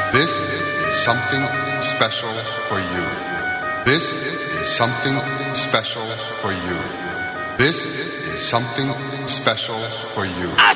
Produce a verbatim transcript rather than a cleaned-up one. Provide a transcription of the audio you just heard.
This is something special for you. This is something special for you. This is something special for you. I